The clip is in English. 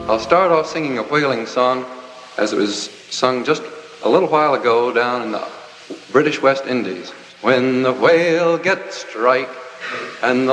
I'll start off singing a whaling song as it was sung just a little while ago down in the British West Indies. When the whale gets strike and